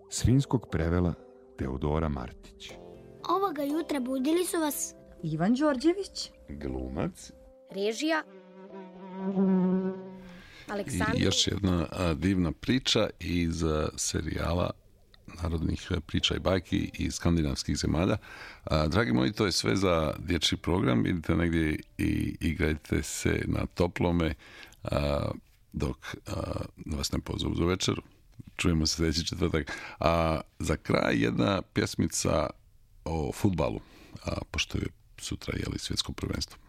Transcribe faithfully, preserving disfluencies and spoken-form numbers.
S finskog prevela Teodora Martić. Ovoga jutra budili su vas Ivan Đorđević, glumac, režija Aleksandar. I još jedna a, divna priča iz a, serijala narodnih priča i bajki iz skandinavskih zemalja. A, dragi moji, to je sve za dječji program. Idite negdje i igrajte se na toplome a, dok a, vas ne pozovu za večeru. Čujemo se sljedeći četvrtak. A za kraj jedna pjesmica o fudbalu, a, pošto je sutra jeli svjetsko prvenstvo.